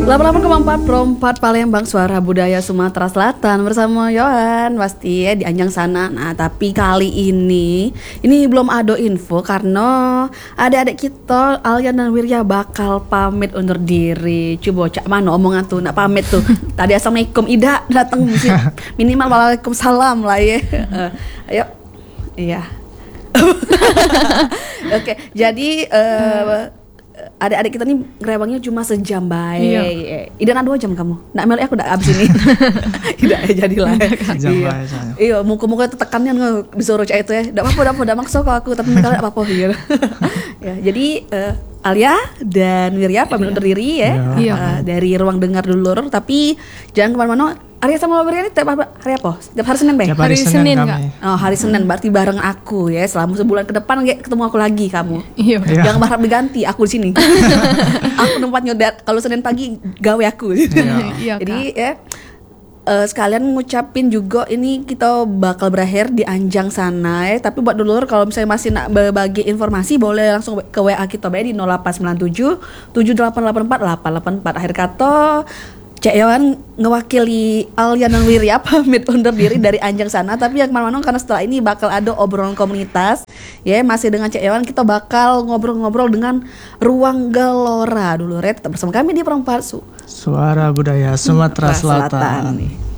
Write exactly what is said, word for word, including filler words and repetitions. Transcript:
delapan puluh delapan koma empat Pro empat Palembang, suara budaya Sumatera Selatan bersama Yohan pasti ya di Anjang sana. Nah tapi kali ini ini belum ada info karena adik-adik kita Alyan dan Wirya bakal pamit undur diri. Coba cak mana omongan tuh nak pamit tuh. Tadi assalamualaikum Ida datang minimal waalaikumsalam lah ya. Uh, ayo iya. Oke, okay, jadi uh, adik-adik kita nih ngerebangnya cuma sejam baik. Iya. Ida nak dua jam kamu. Nak meli aku udah abis ini. Tidak jadilah. Sejam iya. baik saya. Iya, muka-muka itu tekannya disuruh cak itu ya. Enggak apa-apa, enggak apa-apa, enggak maksa kok aku, tapi kalian apa-apa gitu. Ya, jadi uh, Alia dan Wirya pamit undur diri ya. Iya. Uh, dari ruang dengar dulur, tapi jangan kemana-mana. Arya sama Wirya ini tiap hari apa? Tiap hari Senin, Bang? Tiap hari, Hari Senin, Senin, kami. Oh, hari Senin berarti bareng aku ya. Selama sebulan ke depan kayak ketemu aku lagi kamu. Iya. Iya. Jangan berharap diganti aku di sini. Aku tempatnya kalau Senin pagi gawe aku. Iya, Jadi ya uh, sekalian ngucapin juga ini kita bakal berakhir di Anjang sana ya. Tapi buat dulur kalau misalnya masih nak berbagi informasi boleh langsung ke W A kita ya di nol delapan sembilan tujuh tujuh delapan delapan empat delapan delapan empat. Akhir kata Cek Yohan ngewakili Alyan dan Wirya pamit undur diri dari Anjang sana. Tapi yang kemana-mana karena setelah ini bakal ada obrolan komunitas. Ya masih dengan Cek Yohan kita bakal ngobrol-ngobrol dengan Ruang Gelora dulu. Tetap bersama kami di Perempat Su Suara budaya Sumatera Selatan. nih.